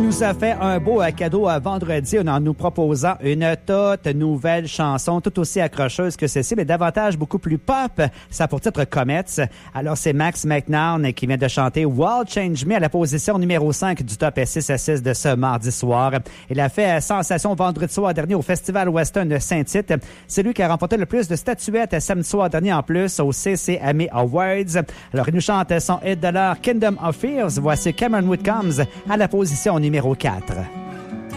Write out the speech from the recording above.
nous a fait un beau cadeau vendredi en nous proposant une toute nouvelle chanson, tout aussi accrocheuse que celle-ci, mais davantage beaucoup plus pop. Ça a pour titre Comets. Alors, c'est Max McNown qui vient de chanter World Change Me à la position numéro 5 du top 6 à 6 de ce mardi soir. Il a fait sensation vendredi soir dernier au Festival Western de Saint-Tite. C'est lui qui a remporté le plus de statuettes samedi soir dernier en plus au CCMA Awards. Alors, il nous chante son hit de l'heure Kingdom of Fears. Voici Cameron Whitcombs à la position numéro 4.